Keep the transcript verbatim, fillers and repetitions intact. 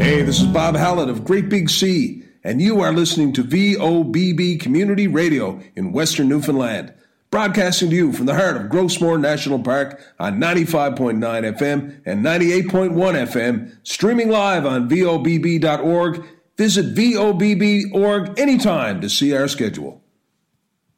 Hey, this is Bob Hallett of Great Big Sea, and you are listening to V O B B Community Radio in Western Newfoundland, broadcasting to you from the heart of Grossmore National Park on ninety-five point nine F M and ninety-eight point one F M, streaming live on V O B B dot org. Visit V O B B dot org anytime to see our schedule.